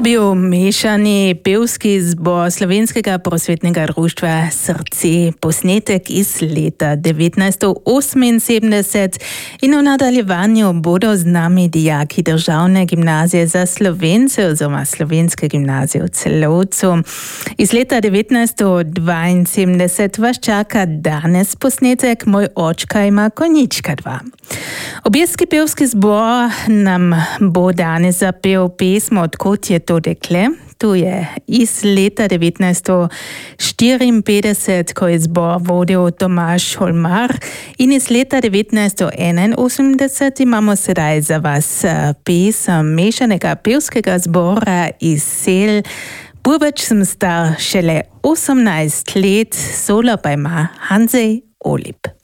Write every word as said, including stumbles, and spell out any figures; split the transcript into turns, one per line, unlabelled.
bio mešani pevski zbor Slovenskega prosvetnega društva Srce, posnetek iz leta devetnajststo oseminsedemdeset in v nadaljevanju bodo z nami dijaki Državne gimnazije za Slovence oziroma Slovenske gimnazije v Celovcu. Iz leta devetnajststo dvainsedemdeset vas čaka danes posnetek Moj očka ima konjička dva. Objeski pevski zbor nam bo danes zapel pesmo Odkot je to dekle. Tu je iz leta devetnajststo štiriinpetdeset, ko je zbor vodil Tomaž Holmar, in iz leta devetnajststo enainosemdeset imamo sedaj za vas pesem mešanega pevskega zbora iz Sel. Burbeč sem star šele osemnajst let, solo pa ima Hanzej Olip.